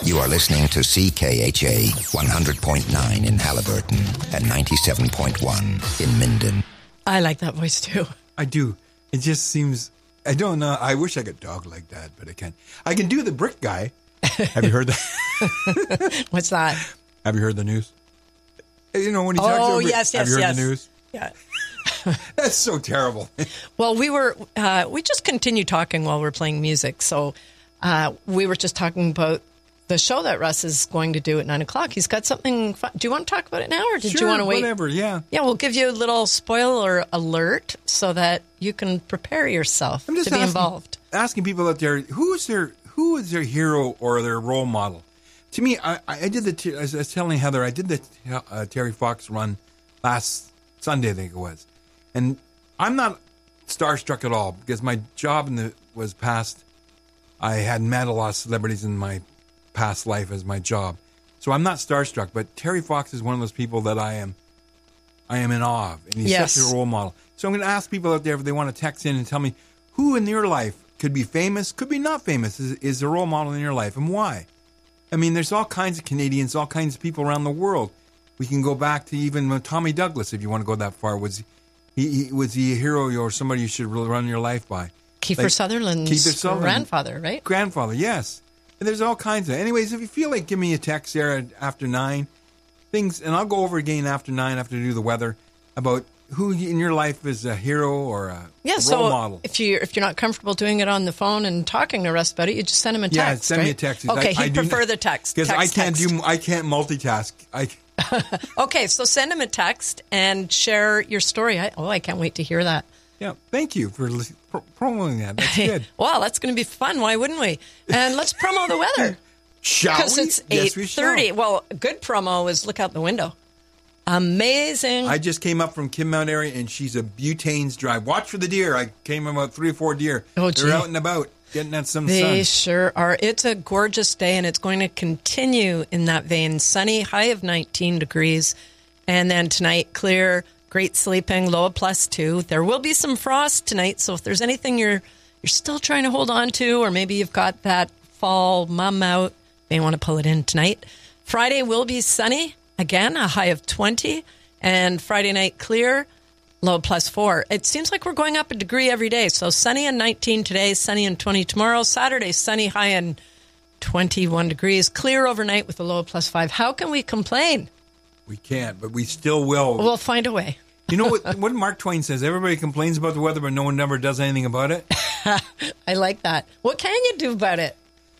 You are listening to CKHA 100.9 in Halliburton and 97.1 in Minden. I like that voice too. I do. It just seems, I don't know. I wish I could talk like that, but I can't. I can do the brick guy. Have you heard that? What's that? Have you heard the news? You know, when he talks about brick, yes, have you heard yes. the news? Yeah. That's so terrible. Well, we just continue talking while we're playing music. So we were just talking about the show that Russ is going to do at 9 o'clock. He's got something fun. Do you want to talk about it now, or did you want to wait? Whatever, yeah. Yeah, we'll give you a little spoiler alert so that you can prepare yourself to be involved. Asking people out there, who is their hero or their role model? To me, I did I was telling Heather, I did the Terry Fox run last Sunday, I think it was. And I'm not starstruck at all because my job was past. I had met a lot of celebrities in my past life as my job. So I'm not starstruck, but Terry Fox is one of those people that I am in awe of. And he's such a role model. So I'm going to ask people out there if they want to text in and tell me who in your life could be famous, could be not famous, is a role model in your life, and why. I mean, there's all kinds of Canadians, all kinds of people around the world. We can go back to even Tommy Douglas, if you want to go that far. Was he a hero or somebody you should really run your life by? Kiefer Sutherland's grandfather, right? Grandfather, yes. And there's all kinds of... Anyways, if you feel like, give me a text there after 9. And I'll go over again after 9, after I do the weather, about who in your life is a hero or a role model. If you're not comfortable doing it on the phone and talking to Russ about it, you just send him a text. Yeah, send me a text. Okay, he'd prefer the text. Because I can't multitask. Okay, so send him a text and share your story. I can't wait to hear that. Yeah, thank you for promoting that. That's good. Well, that's going to be fun. Why wouldn't we? And let's promo the weather. Shall we? Because it's 8:30. Well, a good promo is look out the window. Amazing. I just came up from Kinmount area, and she's a butane's drive. Watch for the deer. I came about 3 or 4 deer. Oh, gee. They're out and about, getting at some sun. They sure are. It's a gorgeous day, and it's going to continue in that vein. Sunny, high of 19 degrees. And then tonight, clear, great sleeping, low of +2. There will be some frost tonight, so if there's anything you're still trying to hold on to, or maybe you've got that fall mum out, may want to pull it in tonight. Friday will be sunny. Again, a high of 20, and Friday night clear, low +4. It seems like we're going up a degree every day. So sunny and 19 today, sunny and 20 tomorrow. Saturday, sunny, high and 21 degrees. Clear overnight with a low of +5. How can we complain? We can't, but we still will. We'll find a way. You know what Mark Twain says? Everybody complains about the weather, but no one ever does anything about it. I like that. What can you do about it?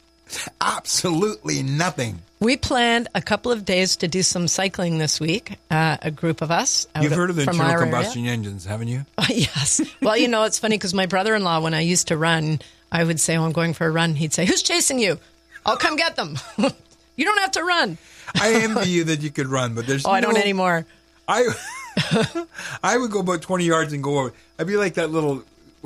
Absolutely nothing. We planned a couple of days to do some cycling this week, a group of us. You've heard of the internal combustion engines, haven't you? Yes. Well, it's funny because my brother-in-law, when I used to run, I would say, I'm going for a run. He'd say, who's chasing you? I'll come get them. You don't have to run. I envy you that you could run, but there's I don't anymore. I would go about 20 yards and go over. I'd be like that little...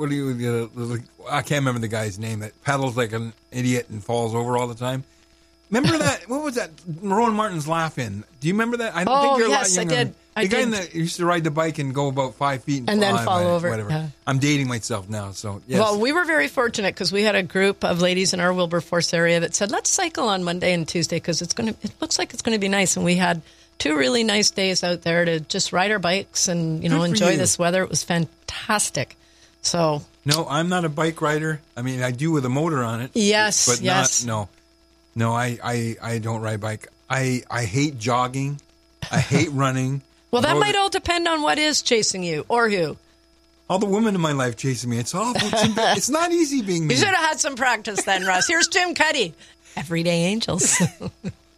I can't remember the guy's name that paddles like an idiot and falls over all the time. Remember that? What was that? Rowan Martin's Laugh In. Do you remember that? I think you're yes, a lot younger. I did. The guy that used to ride the bike and go about 5 feet and then fall over. Whatever. Yeah. I'm dating myself now, so yes. Well, we were very fortunate because we had a group of ladies in our Wilberforce area that said, let's cycle on Monday and Tuesday because it looks like it's going to be nice. And we had 2 really nice days out there to just ride our bikes and enjoy this weather. It was fantastic. So no, I'm not a bike rider. I mean, I do with a motor on it. Yes, but yes. No, I don't ride bike. I hate jogging. I hate running. Well, that might all depend on what is chasing you or who. All the women in my life chasing me. It's awful. It's not easy being me. You should have had some practice then, Russ. Here's Jim Cuddy. Everyday Angels.